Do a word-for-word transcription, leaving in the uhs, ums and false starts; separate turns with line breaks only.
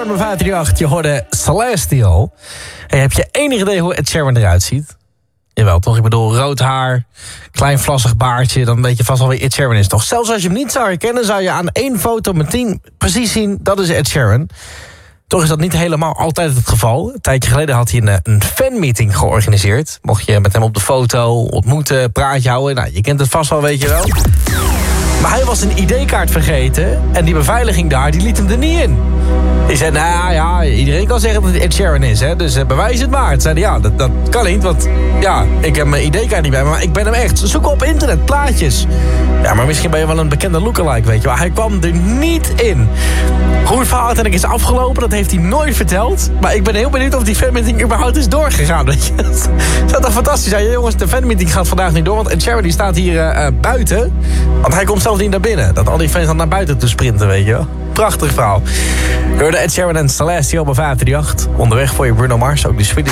Sheeran bij vijf drie acht. Je hoorde Celestial. Hey, heb je enig idee hoe Ed Sheeran eruit ziet? Jawel, toch? Ik bedoel, rood haar, klein vlassig baardje. Dan weet je vast wel wie Ed Sheeran is, toch? Zelfs als je hem niet zou herkennen, zou je aan één foto meteen precies zien, dat is Ed Sheeran. Toch is dat niet helemaal altijd het geval. Een tijdje geleden had hij een, een fanmeeting georganiseerd. Mocht je met hem op de foto ontmoeten, praatje houden. Nou, je kent het vast wel, weet je wel. Maar hij was een I D-kaart vergeten. En die beveiliging daar, die liet hem er niet in. Die zei, nou ja, iedereen kan zeggen dat het Ed Sheeran is, hè. Dus uh, bewijs het maar. Toen zei hij, ja, dat, dat kan niet, want ja, ik heb mijn I D-kaart niet bij me. Maar ik ben hem echt. Zoek op internet, plaatjes. Ja, maar misschien ben je wel een bekende lookalike, weet je wel. Hij kwam er niet in. Hoe het verhaal uiteindelijk is afgelopen, dat heeft hij nooit verteld. Maar ik ben heel benieuwd of die fanmeeting überhaupt is doorgegaan, weet je. Dat is toch fantastisch. Ja, jongens, de fanmeeting gaat vandaag niet door, want Ed Sheeran die staat hier uh, buiten. Want hij komt zelf niet naar binnen. Dat al die fans dan naar buiten te sprinten, weet je wel. Prachtig verhaal. Je hoorde Ed Sheeran en Celestial bij vijf drie acht. Onderweg voor je Bruno Mars, ook die Swedish.